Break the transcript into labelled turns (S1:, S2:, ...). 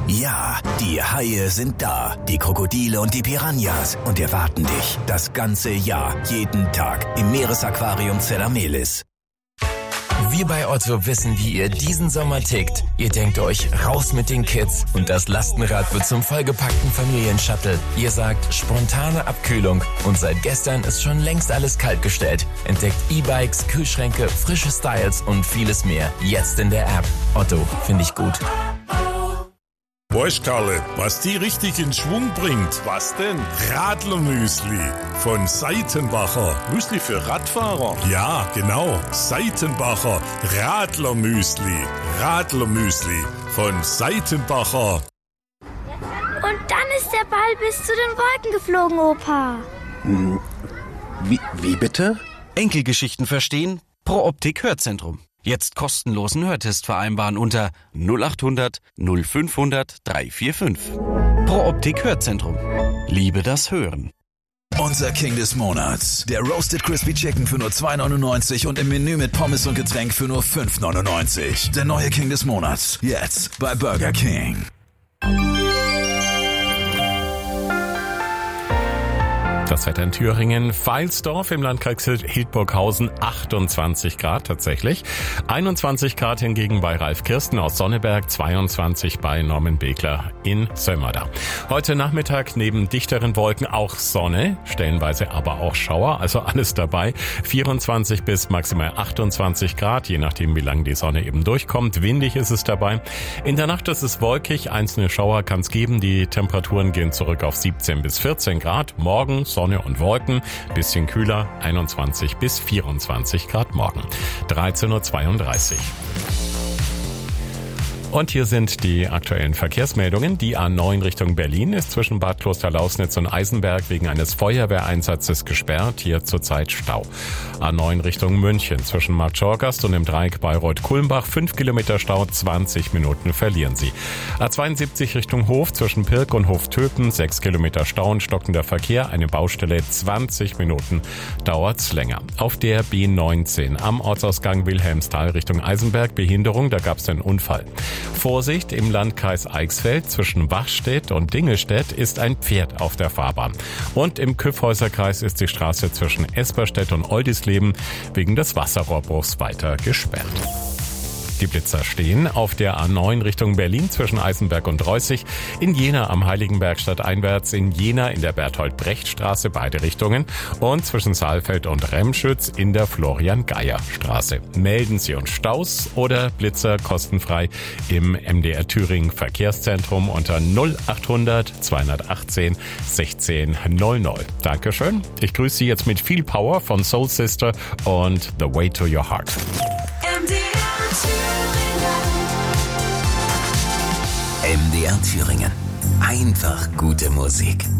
S1: Ja, die Haie sind da, die Krokodile und die Piranhas und erwarten dich das ganze Jahr, jeden Tag im Meeresaquarium Zella-Melis. Wir bei Otto wissen, wie ihr diesen Sommer tickt. Ihr denkt euch, raus mit den Kids und das Lastenrad wird zum vollgepackten Familienshuttle. Ihr sagt, spontane Abkühlung und seit gestern ist schon längst alles kaltgestellt. Entdeckt E-Bikes, Kühlschränke, frische Styles und vieles mehr. Jetzt in der App. Otto, finde ich gut.
S2: Weißt Karle, was die richtig in Schwung bringt?
S3: Was denn?
S2: Radlermüsli von Seitenbacher.
S3: Müsli für Radfahrer?
S2: Ja, genau. Seitenbacher Radlermüsli. Radlermüsli von Seitenbacher.
S4: Und dann ist der Ball bis zu den Wolken geflogen, Opa.
S5: Wie bitte?
S6: Enkelgeschichten verstehen? Pro Optik Hörzentrum. Jetzt kostenlosen Hörtest vereinbaren unter 0800 0500 345. Pro Optik Hörzentrum. Liebe das Hören.
S1: Unser King des Monats. Der Roasted Crispy Chicken für nur 2,99 und im Menü mit Pommes und Getränk für nur 5,99. Der neue King des Monats. Jetzt bei Burger King.
S7: Das Wetter in Thüringen, Veilsdorf im Landkreis Hildburghausen 28 Grad tatsächlich. 21 Grad hingegen bei Ralf Kirsten aus Sonneberg, 22 bei Norman Begler in Sömmerda. Heute Nachmittag neben dichteren Wolken auch Sonne, stellenweise aber auch Schauer, also alles dabei. 24 bis maximal 28 Grad, je nachdem wie lange die Sonne eben durchkommt. Windig ist es dabei. In der Nacht ist es wolkig, einzelne Schauer kann es geben. Die Temperaturen gehen zurück auf 17 bis 14 Grad. Morgen Sonne und Wolken, bisschen kühler, 21 bis 24 Grad morgen. 13:32 Uhr. Und hier sind die aktuellen Verkehrsmeldungen. Die A9 Richtung Berlin ist zwischen Bad Klosterlausnitz und Eisenberg wegen eines Feuerwehreinsatzes gesperrt. Hier zurzeit Stau. A9 Richtung München zwischen Marktschorgast und im Dreieck Bayreuth-Kulmbach 5 Kilometer Stau, 20 Minuten verlieren Sie. A72 Richtung Hof zwischen Pirk und Hoftöpen 6 Kilometer Stau und stockender Verkehr. Eine Baustelle, 20 Minuten dauert's länger. Auf der B19 am Ortsausgang Wilhelmsthal Richtung Eisenberg Behinderung, da gab's einen Unfall. Vorsicht, im Landkreis Eichsfeld zwischen Wachstedt und Dingelstedt ist ein Pferd auf der Fahrbahn. Und im Kyffhäuserkreis ist die Straße zwischen Esperstedt und Oldisleben wegen des Wasserrohrbruchs weiter gesperrt. Die Blitzer stehen auf der A9 Richtung Berlin zwischen Eisenberg und Reußig, in Jena am Heiligenberg stadteinwärts, in Jena in der Berthold-Brecht-Straße beide Richtungen und zwischen Saalfeld und Remschütz in der Florian-Geier-Straße. Melden Sie uns Staus oder Blitzer kostenfrei im MDR Thüringen Verkehrszentrum unter 0800 218 1600. Dankeschön. Ich grüße Sie jetzt mit viel Power von Soul Sister und The Way to Your Heart.
S1: MDR Thüringen. Einfach gute Musik.